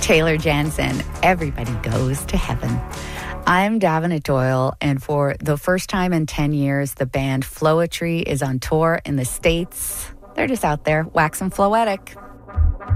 Taylor Jansen, Everybody Goes to Heaven. I'm Davina Doyle, and for the first time in 10 years, the band Floetry is on tour in the States. They're just out there waxing floetic.